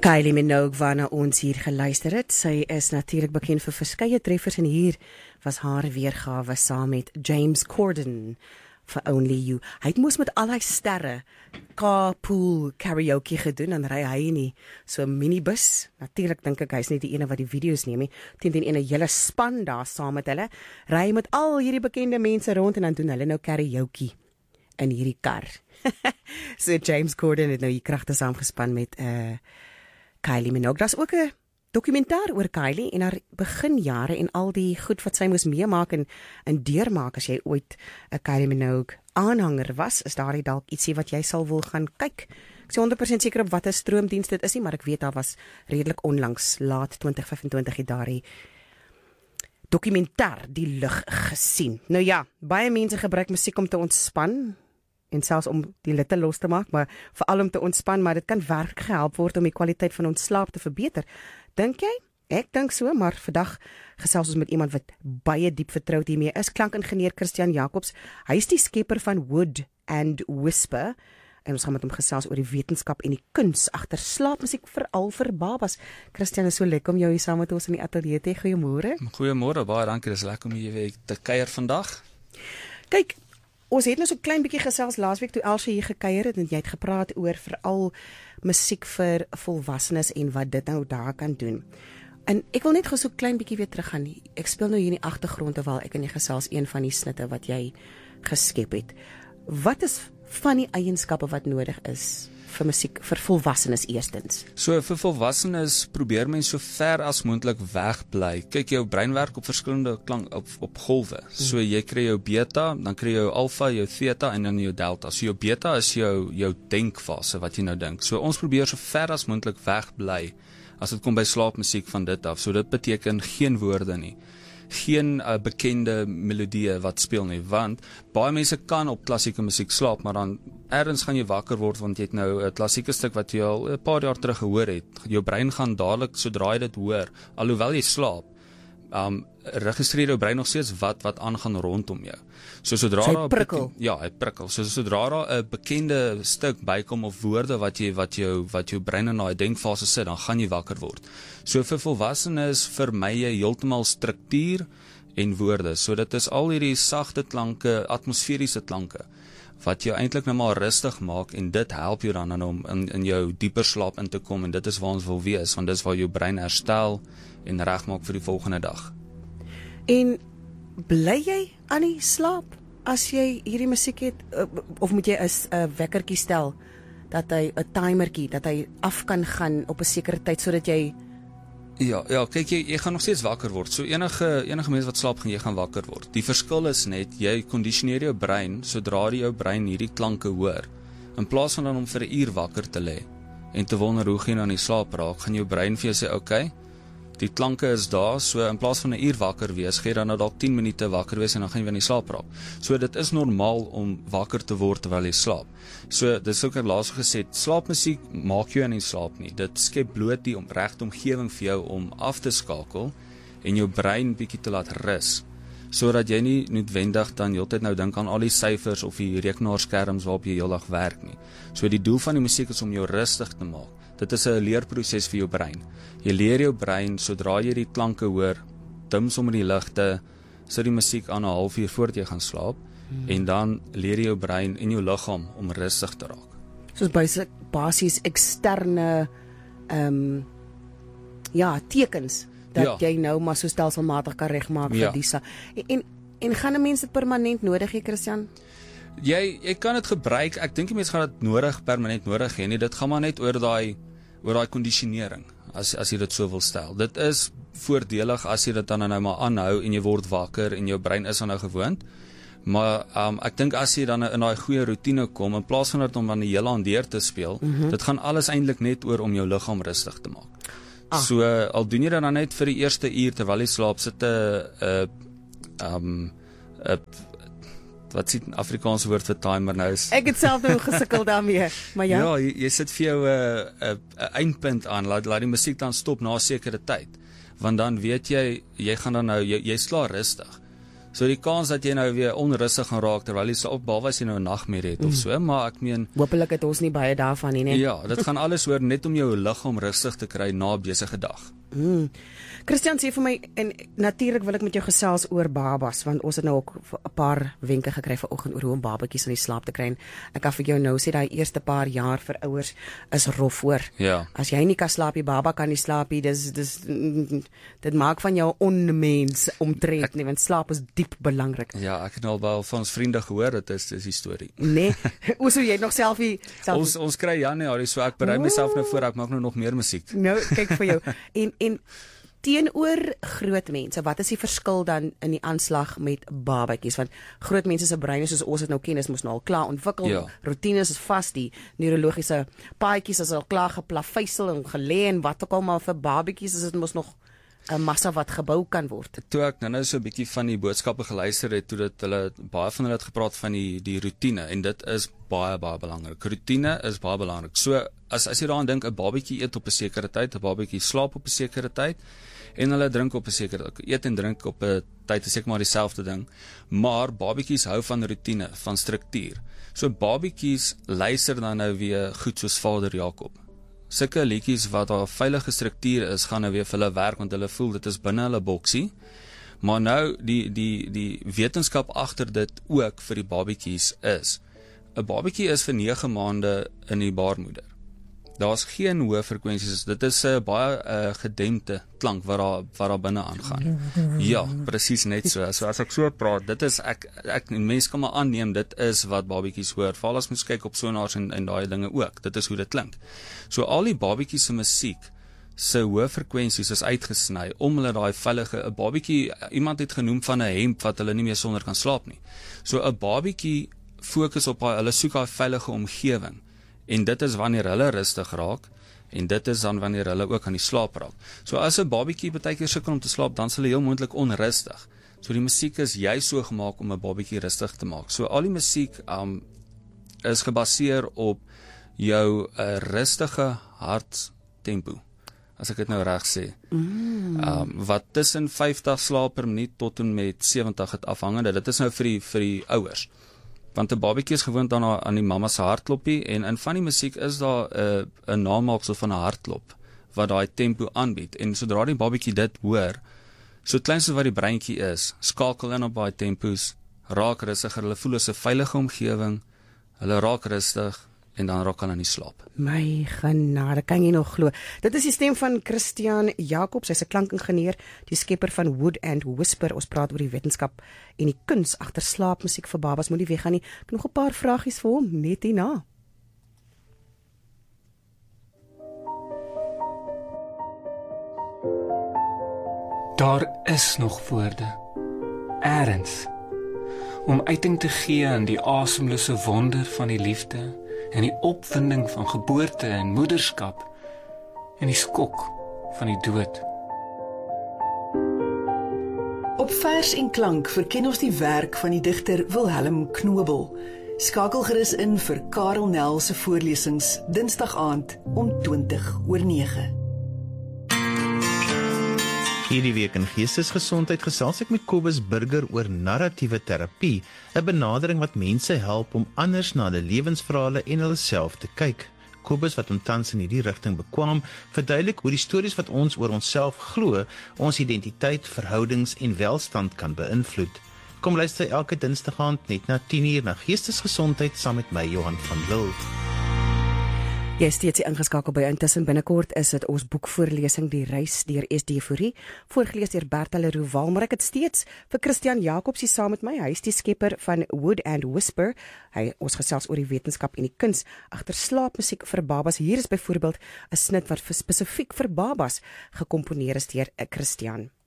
Kylie Minogue waarna ons hier geluister het. Sy is natuurlik bekend vir verskeie treffers en hier was haar weergawe saam met James Corden vir Only You. Hy het moes met al die sterre carpool karaoke gedoen en ry hy nie so 'n minibus. Natuurlik dink ek hy's nie die ene wat die video's neem nie. Teen 'n hele span daar saam met hulle. Ry met al hierdie bekende mense rond en dan doen hulle nou karaoke in hierdie kar. So James Corden het nou hier kragte saamgespan met Kylie Minogue. Daar's ook 'n dokumentaar oor Kylie en haar beginjare en al die goed wat sy moes meemaak en deurmaak. As jy ooit 'n Kylie Minogue aanhanger was, is daar dalk ietsie wat jy sal wil gaan kyk. Ek is 100% seker op watter stroomdiens dit is nie, maar ek weet daar was redelik onlangs, laat 2025 het daardie dokumentaar die lig gesien. Nou ja, baie mense gebruik musiek om te ontspan en selfs om die litte los te maak, maar veral om te ontspan, maar dit kan werk gehelp word om die kwaliteit van ons slaap te verbeter. Dink jy? Ek dink so, maar vandag gesels ons met iemand wat baie diep vertroud hiermee is, klankingenieur Christian Jacobs. Hy is die skepper van Wood and Whisper, en ons gaan met hom gesels oor die wetenskap en die kuns agter slaapmusiek, veral vir babas. Christian, is so lekker om jou hier saam met ons in die ateljee te hê. Goeiemôre. Goeiemôre, baie dankie, dis lekker om hier weer te kuier vandag. Kyk, ons het nou so 'n klein bietjie gesels laasweek toe Elsie hier gekuier het en jy het gepraat oor veral musiek vir volwassenes en wat dit nou daar kan doen. En ek wil net gou so 'n klein bietjie weer teruggaan. Ek speel nou hier in die agtergrond terwyl ek in die gesels een van die snitte wat jy geskep het. Wat is van die eienskappe wat nodig is vir musiek vir volwassenes eerstens? So vir volwassenes probeer mens so ver as moontlik wegbly. Kyk, jou brein werk op verskillende op golwe. So jy kry jou beta, dan kry jy jou alfa, jou theta en dan jou delta. So jou beta is jou denkfase wat jy nou dink. So ons probeer so ver as moontlik wegbly as dit kom by slaapmusiek van dit af. So dit beteken geen woorde nie. Geen bekende melodieë wat speel nie, want baie mense kan op klassieke musiek slaap, maar dan ergens gaan jy wakker word want jy het nou 'n klassieke stuk wat jy al 'n paar jaar terug gehoor het. Jou brein gaan dadelik sodra jy dit hoor, alhoewel jy slaap, registreer jou brein nog steeds wat aangaan rondom jou. So sodra hy prikkel. hy prikkel. So sodra daar 'n bekende stuk bykom of woorde wat jou brein in daai denkfase sit, dan gaan jy wakker word. So vir volwassenes vermy jy heeltemal struktuur en woorde. So dit is al hierdie sagte klanke, atmosferiese klanke wat jou eintlik nou maar rustig maak en dit help jou dan om in jou dieper slaap in te kom en dit is waar ons wil wees, want dis waar jou brein herstel en regmaak vir die volgende dag. En bly jy aan die slaap as jy hierdie musiek het, of moet jy 'n wekkertjie stel dat hy 'n timertjie dat hy af kan gaan op 'n sekere tyd sodat jy Ja, kyk jy gaan nog steeds wakker word. So enige mens wat slaap gaan jy gaan wakker word. Die verskil is net jy kondisioneer jou brein sodra jou brein hierdie klanke hoor. In plaas van dan om vir 'n uur wakker te lê en te wonder hoe gaan jy aan die slaap raak, gaan jou brein vir jou sê, "Oké, die klanke is daar, so in plaas van 'n uur wakker wees, gaan jy dan nou dalk 10 minute wakker wees en dan gaan jy weer in die slaap raak." So dit is normaal om wakker te word terwyl jy slaap. So dis ook laas gesê, slaapmusiek maak jou in die slaap nie. Dit skep bloot die regte omgewing vir jou om af te skakel en jou brein bietjie te laat rus, sodat jy nie noodwendig dan heeltyd nou dink aan al die syfers of die rekenaarskerms waarop jy heeldag werk nie. So die doel van die musiek is om jou rustig te maak. Dit is 'n leerproses vir jou brein. Jy leer jou brein, sodra jy die klanke hoor, dim sommer die ligte, sit die musiek aan 'n halfuur voordat jy gaan slaap, en dan leer jy jou brein en jou liggaam om rustig te raak. soos basies eksterne tekens dat jy nou maar so stelselmatig kan regmaak vir die en gaan 'n mens dit permanent nodig hê, Christian? Jy kan dit gebruik. Ek dink die mens gaan dit permanent nodig hê nie. Dit gaan maar net oor daai kondisionering, as jy dit so wil stel. Dit is voordelig as jy dit dan nou maar aanhou en jy word wakker en jou brein is aan nou gewoond. Maar ek dink as jy dan in daai goeie roetine kom, in plaas van dit om dan die hele aand deur te speel, dit gaan alles eintlik net oor om jou liggaam rustig te maak. So al doen jy dit dan net vir die eerste uur terwyl jy slaap, sit wat is die Afrikaanse woord vir timer nou is? Ek het self nou gesukkel daarmee, maar ja. Ja, jy sit vir jou 'n eindpunt aan, laat die musiek dan stop na 'n sekere tyd. Want dan weet jy gaan dan nou, jy slaap rustig. So die kans dat jy nou weer onrustig gaan raak terwyl jy slaap, behalwe as jy nou 'n nagmerrie het of so, maar ek meen Hoopelik het ons nie baie daarvan nie, né? ja, dit gaan alles oor net om jou liggaam rustig te kry na 'n besige dag. Christian, sê vir my, en natuurlik wil ek met jou gesels oor babas, want ons het nou ook 'n paar wenke gekry vanoggend oor hoe om babatjies in die slaap te kry. En ek kan vir jou nou sê, daai eerste paar jaar vir ouers is rof, hoor. Ja. As jy nie kan slaap, die baba kan nie slaap nie, dit maak van jou 'n onmens omtrent nie, want slaap is diep belangrik. Ja, ek het nou al wel van ons vriende gehoor, dit is die storie. Nee, oor so jy het nog selfie Ons kry Januarie, so ek berei myself nou voor, ek maak nou nog meer musiek. Nou, kyk vir jou. En teenoor groot mense, wat is die verskil dan in die aanslag met babatjies? Want groot mense se breine soos ons dit nou ken, is mos nou al klaar ontwikkel. Ja. Routines is vas, die neurologiese paadjies is al klaar geplaveisel en gelê en wat ook al, maar vir babatjies is dit mos nog 'n massa wat gebou kan word. Toe ek nou so 'n bietjie van die boodskappe geluister het, toe dit baie van hulle het gepraat van die roetine, en dit is baie belangrik. Roetine is baie belangrik. So as jy daaraan dink, 'n babatjie eet op 'n sekere tyd, 'n babatjie slaap op 'n sekere tyd, en hulle drink op 'n sekere tyd. Eet en drink op 'n tyd is seker maar dieselfde ding, maar babatjies hou van roetine, van struktuur. So babatjies luister dan nou weer goed soos Vader Jakob. Sulke liedjies wat daar veilige struktuur is, gaan nou weer vir hulle werk, want hulle voel dit is binne hulle boksie. Maar nou die wetenskap agter dit ook vir die babatjies is, 'n babatjie is vir 9 maande in die baarmoeder. Daar's geen hoë frekwensies, dit is 'n baie gedempte klank wat daar binne aangaan. Ja, presies net so. So as ek so praat, dit is ek mense kan maar aanneem dit is wat babatjies hoor. Veral as mens kyk op sonars en daai dinge ook. Dit is hoe dit klink. So al die babatjies se musiek se hoë frekwensies is uitgesny om hulle daai veilige 'n babatjie, iemand het genoem van 'n hemp wat hulle nie meer sonder kan slaap nie. So 'n babatjie fokus op hulle soek daai veilige omgewing. En dit is wanneer hulle rustig raak, en dit is dan wanneer hulle ook aan die slaap raak. So as 'n babatjie baie keer sukkel om te slaap, dan is hulle heel moontlik onrustig. So die musiek is juis so gemaak om 'n babatjie rustig te maak. So al die musiek is gebaseer op jou rustige harttempo, as ek dit nou reg sê. Wat tussen 50 slaap per minuut tot en met 70 het afhangende. Dit is nou vir die ouers. Want 'n babatjie is gewoond aan die mamma se hartklopie, en in van die musiek is daar 'n namaaksel van 'n hartklop wat daai tempo aanbied, en sodra die babatjie dit hoor, so klein soos wat die breintjie is, skakel in op daai tempos, raak rustiger, hulle voel as 'n veilige omgewing, hulle raak rustig, en dan raak hulle in die slaap. My genade, kan jy nog glo? Dit is die stem van Christian Jacobs, hy's 'n klankingenieur, die skepper van Wood and Whisper. Ons praat oor die wetenskap en die kuns agter slaapmusiek vir babas. Moenie weggaan nie. Ek nog 'n paar vragies vir hom net hierna. Daar is nog woorde, ergens, om uiting te gee aan die asemlose wonder van die liefde, en die opwinding van geboorte en moederskap, en die skok van die dood. Op Vers en Klank verken ons die werk van die digter Wilhelm Knobel. Skakel gerus in vir Karel Nel se voorlesings Dinsdag aand om 20:09. Hierdie week in Geestesgesondheid gesels ek met Kobus Burger oor narratiewe terapie, 'n benadering wat mense help om anders na hulle lewensverhale en hulle self te kyk. Kobus, wat tans in hierdie rigting bekwam, verduidelik hoe die stories wat ons oor onsself glo, ons identiteit, verhoudings en welstand kan beïnvloed. Kom luister elke Dinsdag aand net na 10:00 na Geestesgesondheid saam met my, Johan van Lille. Jy is steeds ingeskakel by. Intussen binnekort is dit ons boekvoorlesing Die Reis deur S.D. Fourie, voorgeles deur Bertha Leroux, maar ek het steeds vir Christian Jacobs hier saam met my. Hy is die skepper van Wood and Whisper. Ons gesels oor die wetenskap en die kuns agter slaapmusiek vir babas. Hier is byvoorbeeld 'n snit wat spesifiek vir babas gekomponeer is deur Christian.